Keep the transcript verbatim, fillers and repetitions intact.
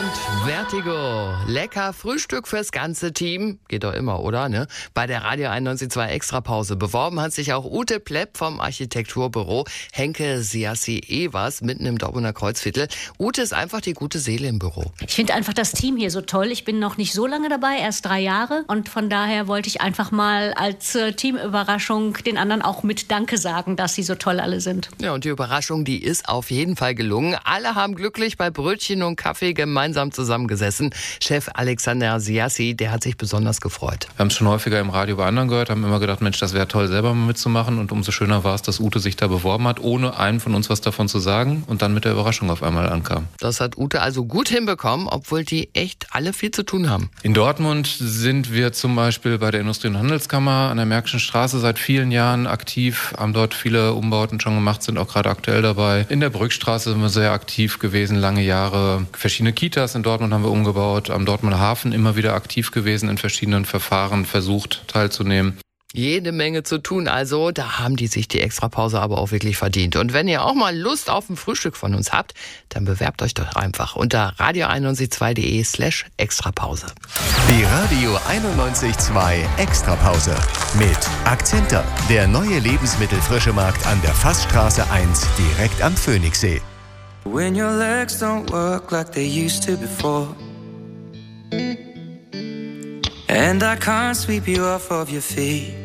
Vertigo. Lecker Frühstück fürs ganze Team. Geht doch immer, oder? Ne? Bei der Radio einundneunzig Komma zwei Extrapause. Beworben hat sich auch Ute Plepp vom Architekturbüro Henke Siassi-Evers mitten im Dortmunder Kreuzviertel. Ute ist einfach die gute Seele im Büro. Ich finde einfach das Team hier so toll. Ich bin noch nicht so lange dabei, erst drei Jahre. Und von daher wollte ich einfach mal als äh, Teamüberraschung den anderen auch mit Danke sagen, dass sie so toll alle sind. Ja, und die Überraschung, die ist auf jeden Fall gelungen. Alle haben glücklich bei Brötchen und Kaffee gemeinsam zusammengesessen. Chef Alexander Siassi, der hat sich besonders gefreut. Wir haben es schon häufiger im Radio bei anderen gehört, haben immer gedacht, Mensch, das wäre toll, selber mal mitzumachen. Und umso schöner war es, dass Ute sich da beworben hat, ohne einem von uns was davon zu sagen und dann mit der Überraschung auf einmal ankam. Das hat Ute also gut hinbekommen, obwohl die echt alle viel zu tun haben. In Dortmund sind wir zum Beispiel bei der Industrie- und Handelskammer an der Märkischen Straße seit vielen Jahren aktiv, haben dort viele Umbauten schon gemacht, sind auch gerade aktuell dabei. In der Brückstraße sind wir sehr aktiv gewesen, lange Jahre. Verschiedene Kitas in Dortmund haben wir umgebaut, am Dortmunder Hafen immer wieder aktiv gewesen, in verschiedenen Verfahren versucht teilzunehmen. Jede Menge zu tun, also da haben die sich die Extrapause aber auch wirklich verdient. Und wenn ihr auch mal Lust auf ein Frühstück von uns habt, dann bewerbt euch doch einfach unter radio einundneunzig Komma zwei punkt de slash Extrapause. Die Radio einundneunzig Komma zwei Extrapause mit Akzenter, der neue Lebensmittelfrischemarkt an der Fassstraße eins direkt am Phoenixsee. When your legs don't work like they used to before, and I can't sweep you off of your feet.